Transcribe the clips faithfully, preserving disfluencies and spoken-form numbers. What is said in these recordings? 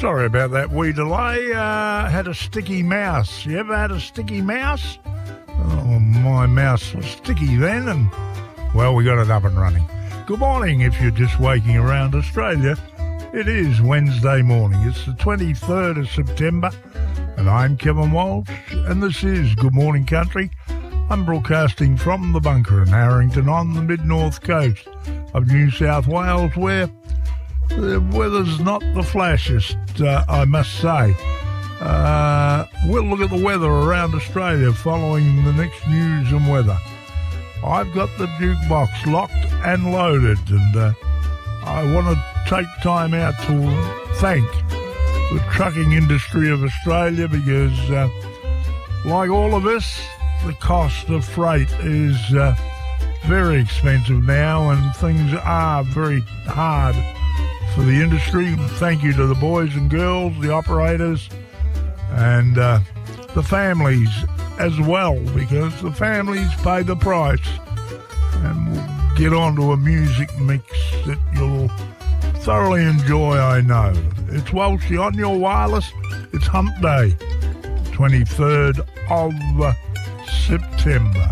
Sorry about that wee delay. Uh, had a sticky mouse. You ever had a sticky mouse? Oh, my mouse was sticky then, and, well, we got it up and running. Good morning if you're just waking around Australia. It is Wednesday morning. It's the twenty-third of September, and I'm Kevin Walsh, and this is Good Morning Country. I'm broadcasting from the bunker in Harrington on the mid-north coast of New South Wales, where the weather's not the flashiest, uh, I must say. Uh, we'll look at the weather around Australia following the next news and weather. I've got the jukebox locked and loaded, and uh, I want to take time out to thank the trucking industry of Australia because, uh, like all of us, the cost of freight is uh, very expensive now, and things are very hard for the industry. Thank you to the boys and girls, the operators, and uh, the families as well, because the families pay the price. And we'll get on to a music mix that you'll thoroughly enjoy, I know. It's Walshy on your wireless. It's Hump Day, twenty-third of September.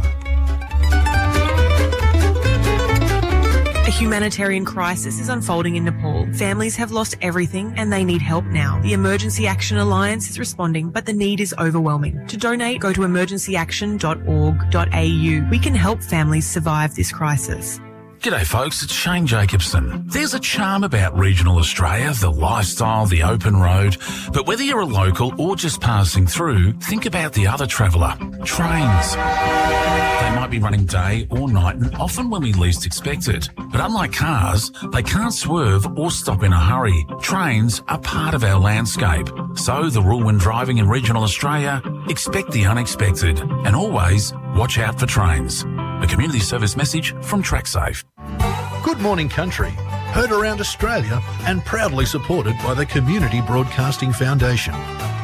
A humanitarian crisis is unfolding in Nepal. Families have lost everything and they need help now. The Emergency Action Alliance is responding, but the need is overwhelming. To donate, go to emergency action dot org dot a u. We can help families survive this crisis. G'day folks, it's Shane Jacobson. There's a charm about regional Australia, the lifestyle, the open road. But whether you're a local or just passing through, think about the other traveller, trains. They might be running day or night and often when we least expect it. But unlike cars, they can't swerve or stop in a hurry. Trains are part of our landscape. So the rule when driving in regional Australia, expect the unexpected and always watch out for trains. A community service message from TrackSafe. Good Morning Country, heard around Australia and proudly supported by the Community Broadcasting Foundation.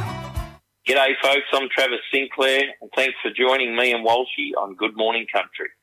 G'day folks, I'm Travis Sinclair and thanks for joining me and Walshy on Good Morning Country.